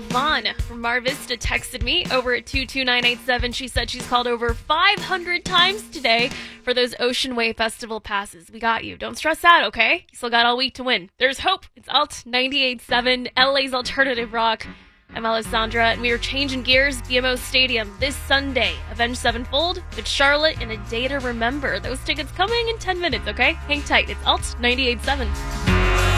Vaughn from Mar Vista texted me over at 22987. She said she's called over 500 times today for those Ocean Way Festival passes. We got you. Don't stress out, okay? You still got all week to win. There's hope. It's Alt 98.7, LA's Alternative Rock. I'm Alessandra, and we are changing gears. BMO Stadium this Sunday. Avenged Sevenfold with Charlotte in a day to remember. Those tickets coming in 10 minutes, okay? Hang tight. It's Alt 98.7.